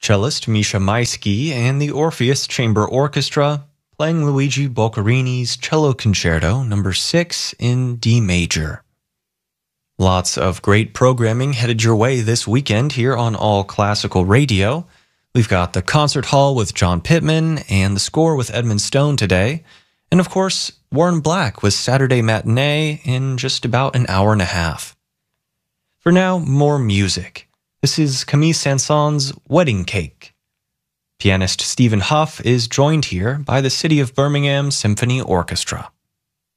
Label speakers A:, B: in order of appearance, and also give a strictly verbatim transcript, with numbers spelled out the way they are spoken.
A: cellist Misha Maisky and the Orpheus Chamber Orchestra playing Luigi Boccherini's Cello Concerto number six in D major. Lots of great programming headed your way this weekend here on All Classical Radio. We've got the Concert Hall with John Pittman and the Score with Edmund Stone today. And of course, Warren Black with Saturday Matinee in just about an hour and a half. For now, more music. This is Camille Saint-Saëns' Wedding Cake. Pianist Stephen Huff is joined here by the City of Birmingham Symphony Orchestra.